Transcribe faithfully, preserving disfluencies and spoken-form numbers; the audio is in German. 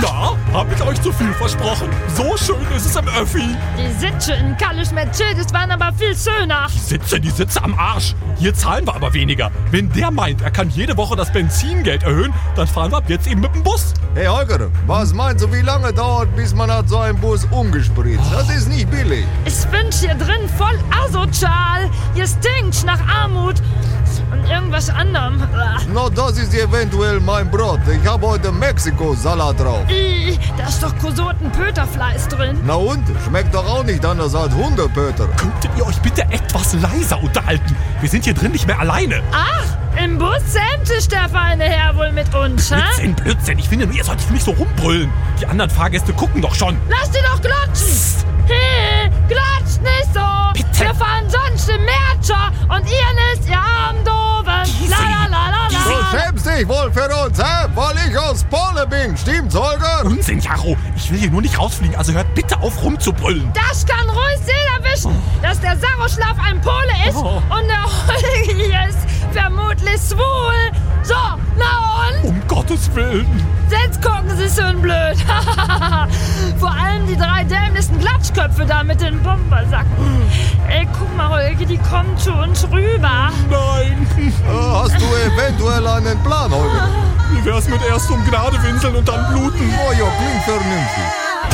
Na, hab ich euch zu viel versprochen? So schön ist es im Öffi. Die Sitze in Kallisch Mercedes waren aber viel schöner. Die Sitze, die Sitze am Arsch. Hier zahlen wir aber weniger. Wenn der meint, er kann jede Woche das Benzingeld erhöhen, dann fahren wir ab jetzt eben mit dem Bus. Hey Holger, was meinst du, wie lange dauert, bis man hat so einen Bus umgespritzt? Das ist nicht billig. Ich bin hier drin voll asozial. Hier stinkt nach Armut und irgendwas anderem. No, das ist eventuell mein Brot. Ich habe heute Mexiko-Salat drauf. Ih, da ist doch Kosoten-Pöterfleisch drin. Na und? Schmeckt doch auch nicht anders als Hundepöter. Könntet ihr euch bitte etwas leiser unterhalten? Wir sind hier drin nicht mehr alleine. Ach, im Bus zähmt sich der feine Herr wohl mit uns, hä? Blödsinn, Blödsinn. Ich finde nur, ihr solltet nicht so rumbrüllen. Die anderen Fahrgäste gucken doch schon. Lass die doch glotschen. Hey, klatscht nicht so. Bitte. Wir fahren sonst im Märcher und ihr nicht, ihr armen Doven. La la la la Du la. schämst dich wohl für uns, hä? Weil ich aus Polen bin. Stimmt's, Holger? Unsinn, Jaro. Ich will hier nur nicht rausfliegen, also hört bitte auf rumzubrüllen. Das kann ruhig jeder wissen, dass der Saroschlaf ein Pole ist Oh. und der Holgi ist vermutlich schwul. So, na und? Um Gottes Willen. Jetzt gucken sie schön blöd. Vor allem die drei dämlichsten Glatschköpfe da mit den Bombersacken. Ey, guck mal, Holgi, die kommen zu uns rüber. Nein. Äh, Hast du eventuell einen Plan, Holger? Wie wär's mit erst um Gnade winseln und dann bluten? Oh ja, klingt vernünftig.